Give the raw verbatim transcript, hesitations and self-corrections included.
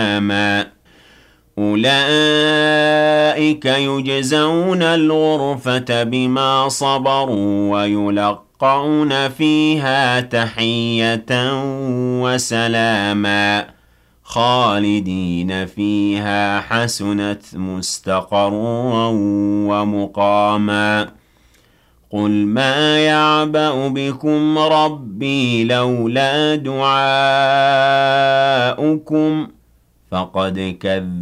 وسلاما أولئك يجزون الغرفة بما صبروا ويلقون فيها تحية وسلاما خالدين فيها حسنت مستقرا ومقاما قل ما يعبأ بكم ربي لولا دعاؤكم فقد كذبتم